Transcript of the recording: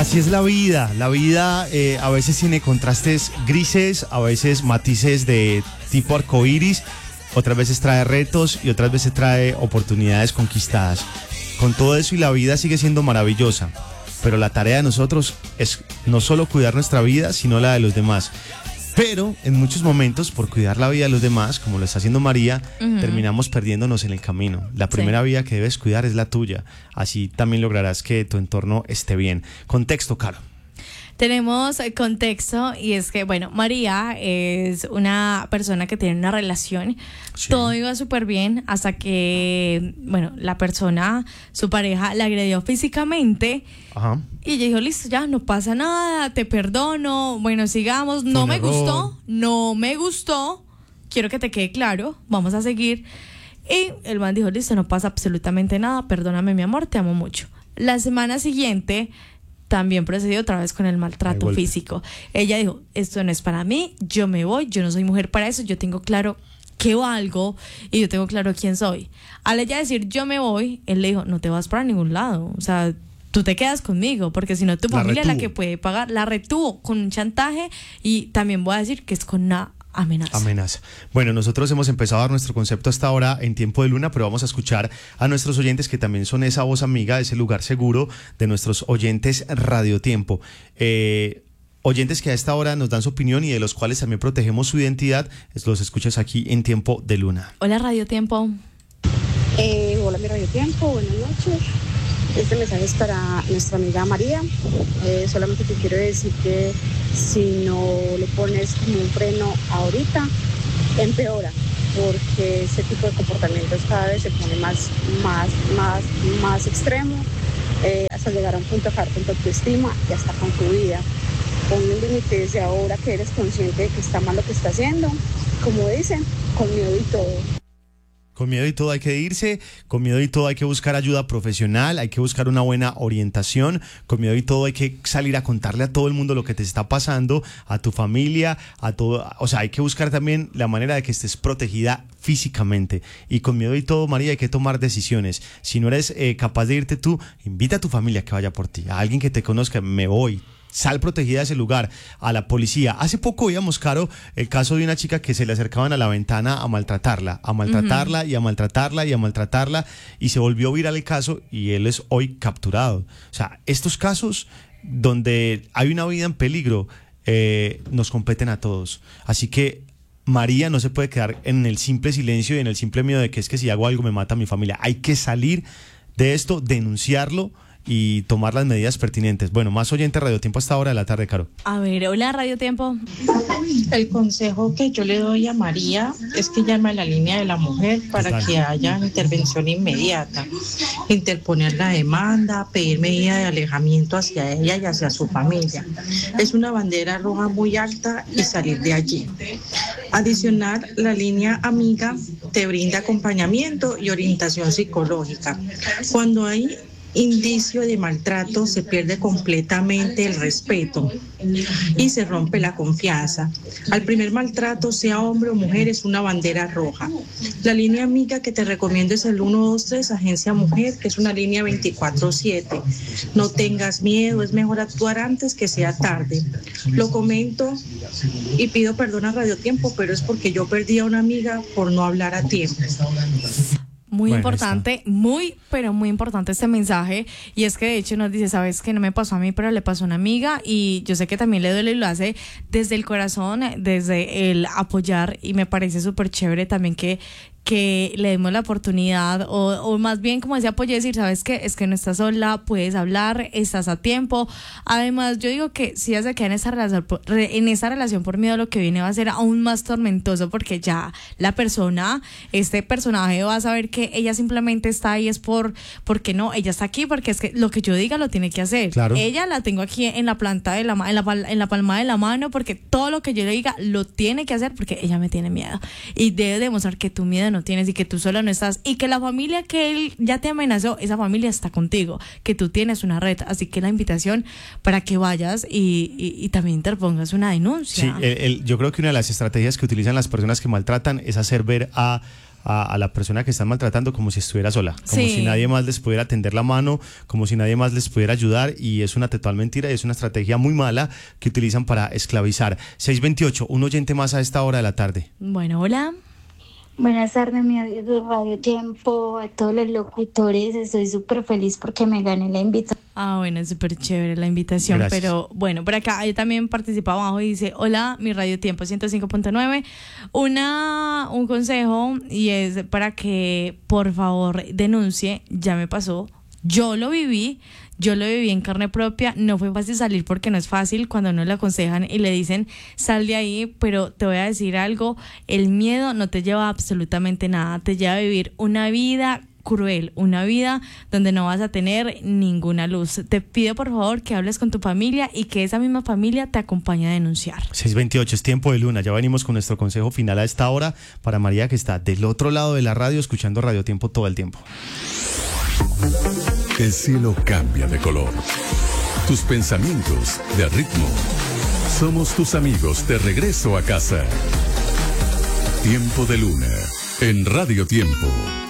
Así es la vida. La vida a veces tiene contrastes grises, a veces matices de tipo arcoíris, otras veces trae retos y otras veces trae oportunidades conquistadas. Con todo eso y la vida sigue siendo maravillosa, pero la tarea de nosotros es no solo cuidar nuestra vida, sino la de los demás. Pero en muchos momentos, por cuidar la vida de los demás, como lo está haciendo María, terminamos perdiéndonos en el camino. La primera vida que debes cuidar es la tuya. Así también lograrás que tu entorno esté bien. Contexto, Caro. Tenemos contexto y es que, bueno, María es una persona que tiene una relación, sí. Todo iba súper bien hasta que, bueno, la persona, su pareja, la agredió físicamente. Ajá. Y ella dijo, listo, ya, no pasa nada, te perdono, bueno, sigamos, no me gustó, quiero que te quede claro, vamos a seguir. Y el man dijo, listo, no pasa absolutamente nada, perdóname mi amor, te amo mucho. La semana siguiente también procedió otra vez con el maltrato físico. Ella dijo, esto no es para mí, yo me voy, yo no soy mujer para eso, yo tengo claro qué valgo y yo tengo claro quién soy. Al ella decir yo me voy, él le dijo, no te vas para ningún lado, o sea, tú te quedas conmigo, porque si no tu familia es la que puede pagar. La retuvo con un chantaje y también voy a decir que es con una amenaza. Bueno, nosotros hemos empezado a dar nuestro concepto hasta ahora en Tiempo de Luna, pero vamos a escuchar a nuestros oyentes que también son esa voz amiga, ese lugar seguro de nuestros oyentes Radio Tiempo. Oyentes que a esta hora nos dan su opinión y de los cuales también protegemos su identidad. Los escuchas aquí en Tiempo de Luna. Hola, Radio Tiempo. Hola, mi Radio Tiempo, buenas noches. Este mensaje es para nuestra amiga María. Solamente te quiero decir que si no le pones como un freno ahorita, empeora, porque ese tipo de comportamientos cada vez se pone más extremo, hasta llegar a un punto de dejar con tu autoestima y hasta con tu vida. Ponle un límite desde ahora que eres consciente de que está mal lo que está haciendo, como dicen, con miedo y todo. Con miedo y todo hay que irse, con miedo y todo hay que buscar ayuda profesional, hay que buscar una buena orientación, con miedo y todo hay que salir a contarle a todo el mundo lo que te está pasando, a tu familia, a todo, o sea, hay que buscar también la manera de que estés protegida físicamente. Y con miedo y todo, María, hay que tomar decisiones. Si no eres capaz de irte tú, invita a tu familia que vaya por ti, a alguien que te conozca, me voy. Sal protegida de ese lugar, a la policía. Hace poco oíamos, Caro, el caso de una chica que se le acercaban a la ventana a maltratarla y se volvió viral el caso y él es hoy capturado. O sea, estos casos donde hay una vida en peligro nos competen a todos. Así que María no se puede quedar en el simple silencio y en el simple miedo de que es que si hago algo me mata a mi familia. Hay que salir de esto, denunciarlo y tomar las medidas pertinentes. Bueno, más oyente Radio Tiempo a esta hora de la tarde, Caro. A ver, hola Radio Tiempo. El consejo que yo le doy a María es que llame a la línea de la mujer para que haya intervención inmediata, interponer la demanda, pedir medida de alejamiento hacia ella y hacia su familia. Es una bandera roja muy alta y salir de allí. Adicional, la línea amiga te brinda acompañamiento y orientación psicológica. Cuando hay indicio de maltrato, se pierde completamente el respeto y se rompe la confianza. Al primer maltrato, sea hombre o mujer, es una bandera roja. La línea amiga que te recomiendo es el 123 Agencia Mujer, que es una línea 24/7. No tengas miedo, es mejor actuar antes que sea tarde. Lo comento y pido perdón a Radio Tiempo, pero es porque yo perdí a una amiga por no hablar a tiempo. Muy importante, pero muy importante este mensaje, y es que de hecho nos dice, sabes que no me pasó a mí, pero le pasó a una amiga, y yo sé que también le duele y lo hace desde el corazón, desde el apoyar, y me parece súper chévere también que le demos la oportunidad, o más bien como ese apoyo, decir, sabes que es que no estás sola, puedes hablar, estás a tiempo. Además, yo digo que si ella se queda en esa relación por miedo, lo que viene va a ser aún más tormentoso, porque ya la persona, este personaje va a saber que ella simplemente está ahí es porque no, ella está aquí porque es que lo que yo diga lo tiene que hacer. Claro. Ella la tengo aquí en la planta de en la palma de la mano, porque todo lo que yo le diga lo tiene que hacer porque ella me tiene miedo, y debe demostrar que tu miedo no tienes y que tú sola no estás, y que la familia que él ya te amenazó, esa familia está contigo, que tú tienes una red. Así que la invitación para que vayas y también interpongas una denuncia. Sí, yo creo que una de las estrategias que utilizan las personas que maltratan es hacer ver a a la persona que están maltratando como si estuviera sola, como Sí. si nadie más les pudiera tender la mano, como si nadie más les pudiera ayudar, y es una total mentira y es una estrategia muy mala que utilizan para esclavizar. 6:28, un oyente más a esta hora de la tarde. Bueno, hola. Buenas tardes, mi Radio Tiempo, a todos los locutores. Estoy súper feliz porque me gané la invitación. Ah, bueno, es súper chévere la invitación, Gracias. pero bueno, por acá yo también participo abajo y dice, hola, mi Radio Tiempo 105.9, un consejo, y es para que por favor denuncie. Ya me pasó, yo lo viví en carne propia. No fue fácil salir porque no es fácil cuando no le aconsejan y le dicen sal de ahí, pero te voy a decir algo, el miedo no te lleva a absolutamente nada, te lleva a vivir una vida cruel, una vida donde no vas a tener ninguna luz. Te pido por favor que hables con tu familia y que esa misma familia te acompañe a denunciar. 6:28, es tiempo de Luna. Ya venimos con nuestro consejo final a esta hora para María, que está del otro lado de la radio escuchando Radio Tiempo todo el tiempo. El cielo cambia de color. Tus pensamientos de ritmo. Somos tus amigos de regreso a casa. Tiempo de Luna en Radio Tiempo.